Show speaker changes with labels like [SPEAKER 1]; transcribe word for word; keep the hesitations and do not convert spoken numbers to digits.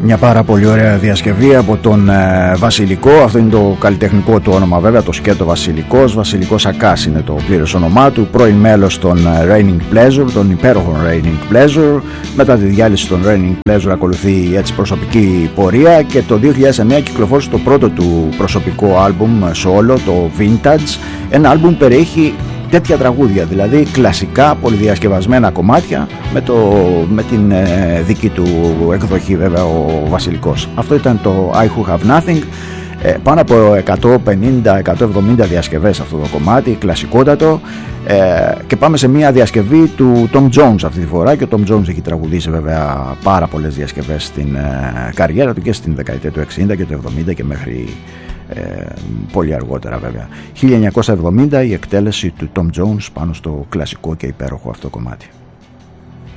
[SPEAKER 1] Μια πάρα πολύ ωραία διασκευή από τον ε, Βασιλικό. Αυτό είναι το καλλιτεχνικό του όνομα, βέβαια, το σκέτο Βασιλικός. Βασιλικός Ακάς είναι το πλήρες όνομά του. Πρώην μέλος των Raining Pleasure, των υπέροχων Raining Pleasure. Μετά τη διάλυση των Raining Pleasure ακολουθεί έτσι προσωπική πορεία και το δύο χιλιάδες εννέα κυκλοφόρησε το πρώτο του προσωπικό άλμπουμ solo, το Vintage. Ένα άλμπουμ που περιέχει τέτοια τραγούδια, δηλαδή κλασικά πολυδιασκευασμένα κομμάτια με, το, με την ε, δική του εκδοχή, βέβαια, ο Βασιλικός. Αυτό ήταν το I Who Have Nothing. ε, πάνω από εκατόν πενήντα με εκατόν εβδομήντα διασκευές αυτό το κομμάτι, κλασικότατο. ε, και πάμε σε μια διασκευή του Tom Jones αυτή τη φορά, και ο Tom Jones έχει τραγουδήσει βέβαια πάρα πολλές διασκευές στην ε, καριέρα του και στην δεκαετία του εξήντα και του εβδομήντα και μέχρι Ε, πολύ αργότερα, βέβαια. χίλια εννιακόσια εβδομήντα η εκτέλεση του Tom Jones πάνω στο κλασικό και υπέροχο αυτό κομμάτι.